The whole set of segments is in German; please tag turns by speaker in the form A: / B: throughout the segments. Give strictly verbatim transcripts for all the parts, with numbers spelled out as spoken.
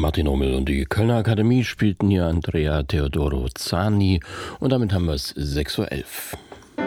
A: Martin Rummel und die Kölner Akademie spielten hier Andrea Teodoro Zani und damit haben wir es sechs Uhr elf.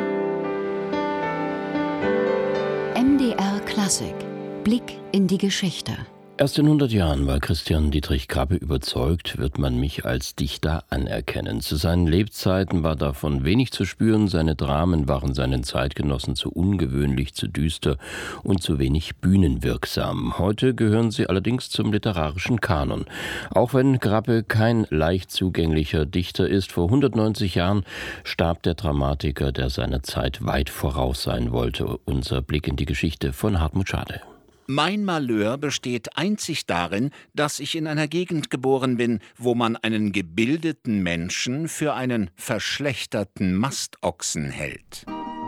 B: M D R Klassik. Blick in die Geschichte.
A: Erst in hundert Jahren war Christian Dietrich Krabbe überzeugt, wird man mich als Dichter anerkennen. Zu seinen Lebzeiten war davon wenig zu spüren, seine Dramen waren seinen Zeitgenossen zu ungewöhnlich, zu düster und zu wenig bühnenwirksam. Heute gehören sie allerdings zum literarischen Kanon. Auch wenn Krabbe kein leicht zugänglicher Dichter ist, vor hundertneunzig Jahren starb der Dramatiker, der seiner Zeit weit voraus sein wollte. Unser Blick in die Geschichte von Hartmut Schade.
C: Mein Malheur besteht einzig darin, dass ich in einer Gegend geboren bin, wo man einen gebildeten Menschen für einen verschlechterten Mastochsen hält.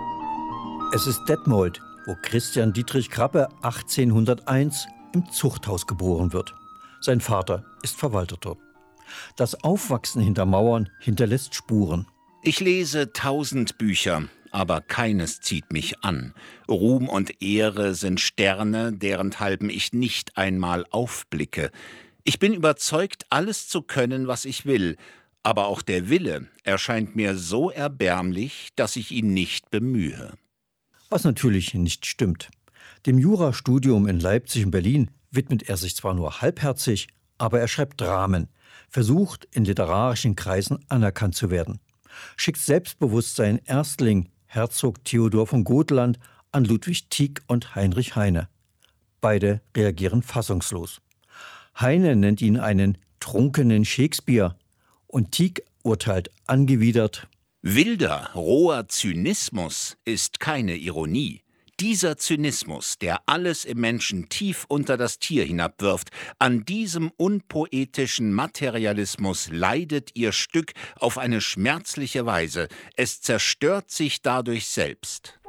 D: Es ist Detmold, wo Christian Dietrich Krabbe achtzehnhunderteins im Zuchthaus geboren wird. Sein Vater ist Verwalter dort. Das Aufwachsen hinter Mauern hinterlässt Spuren.
C: Ich lese tausend Bücher, aber keines zieht mich an. Ruhm und Ehre sind Sterne, derenthalben ich nicht einmal aufblicke. Ich bin überzeugt, alles zu können, was ich will, aber auch der Wille erscheint mir so erbärmlich, dass ich ihn nicht bemühe.
D: Was natürlich nicht stimmt. Dem Jurastudium in Leipzig und Berlin widmet er sich zwar nur halbherzig, aber er schreibt Dramen, versucht in literarischen Kreisen anerkannt zu werden, schickt selbstbewusst seinen Erstling Herzog Theodor von Gotland an Ludwig Tieck und Heinrich Heine. Beide reagieren fassungslos. Heine nennt ihn einen trunkenen Shakespeare und Tieck urteilt angewidert:
C: Wilder, roher Zynismus ist keine Ironie. Dieser Zynismus, der alles im Menschen tief unter das Tier hinabwirft, an diesem unpoetischen Materialismus leidet ihr Stück auf eine schmerzliche Weise. Es zerstört sich dadurch selbst.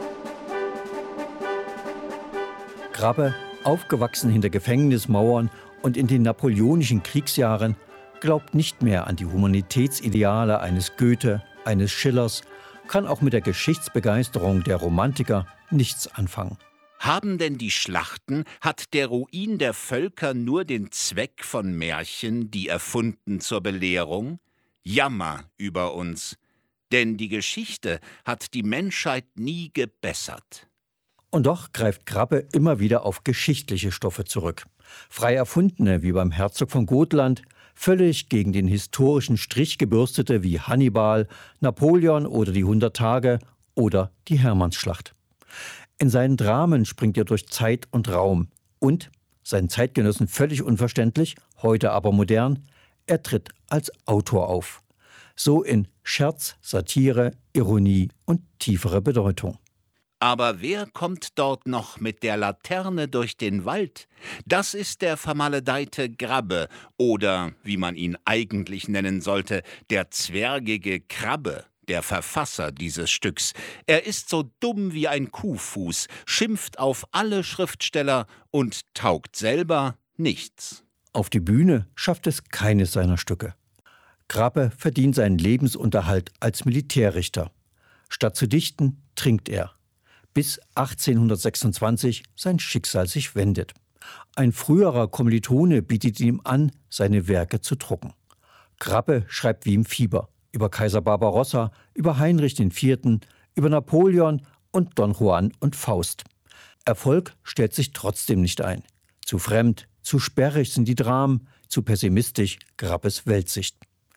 D: Krabbe, aufgewachsen hinter Gefängnismauern und in den napoleonischen Kriegsjahren, glaubt nicht mehr an die Humanitätsideale eines Goethe, eines Schillers, kann auch mit der Geschichtsbegeisterung der Romantiker nichts anfangen.
C: Haben denn die Schlachten, hat der Ruin der Völker nur den Zweck von Märchen, die erfunden zur Belehrung? Jammer über uns, denn die Geschichte hat die Menschheit nie gebessert.
D: Und doch greift Krabbe immer wieder auf geschichtliche Stoffe zurück. Frei erfundene wie beim Herzog von Gotland, völlig gegen den historischen Strich gebürstete wie Hannibal, Napoleon oder die Hundert Tage oder die Hermannsschlacht. In seinen Dramen springt er durch Zeit und Raum und, seinen Zeitgenossen völlig unverständlich, heute aber modern, er tritt als Autor auf. So in Scherz, Satire, Ironie und tiefere Bedeutung.
C: Aber wer kommt dort noch mit der Laterne durch den Wald? Das ist der vermaledeite Grabbe oder, wie man ihn eigentlich nennen sollte, der zwergige Krabbe, der Verfasser dieses Stücks. Er ist so dumm wie ein Kuhfuß, schimpft auf alle Schriftsteller und taugt selber nichts.
D: Auf die Bühne schafft es keines seiner Stücke. Krabbe verdient seinen Lebensunterhalt als Militärrichter. Statt zu dichten, trinkt er. Bis achtzehnhundertsechsundzwanzig sein Schicksal sich wendet. Ein früherer Kommilitone bietet ihm an, seine Werke zu drucken. Krabbe schreibt wie im Fieber über Kaiser Barbarossa, über Heinrich der Vierte., über Napoleon und Don Juan und Faust. Erfolg stellt sich trotzdem nicht ein. Zu fremd, zu sperrig sind die Dramen, zu pessimistisch Krabbes Weltsicht.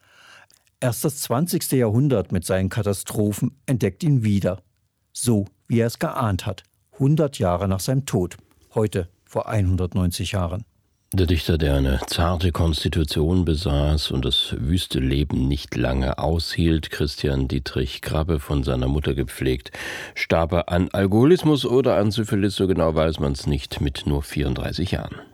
D: Erst das zwanzigste Jahrhundert mit seinen Katastrophen entdeckt ihn wieder. So wie er es geahnt hat, hundert Jahre nach seinem Tod, heute vor hundertneunzig Jahren.
A: Der Dichter, der eine zarte Konstitution besaß und das wüste Leben nicht lange aushielt, Christian Dietrich Krabbe, von seiner Mutter gepflegt, starb er an Alkoholismus oder an Syphilis, so genau weiß man es nicht, mit nur vierunddreißig Jahren.